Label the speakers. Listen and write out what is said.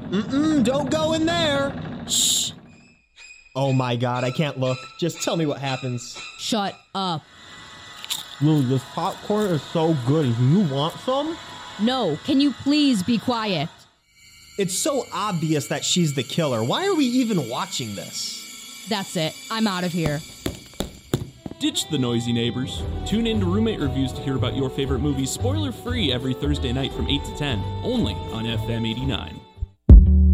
Speaker 1: Don't go in there. Shh. Oh my God, I can't look. Just tell me what happens.
Speaker 2: Shut up.
Speaker 1: Lily, this popcorn is so good. You want some?
Speaker 2: No, can you please be quiet?
Speaker 1: It's so obvious that she's the killer. Why are we even watching this?
Speaker 2: That's it. I'm out of here.
Speaker 3: Ditch the noisy neighbors. Tune in to Roommate Reviews to hear about your favorite movies spoiler-free every Thursday night from 8 to 10, only on FM 89.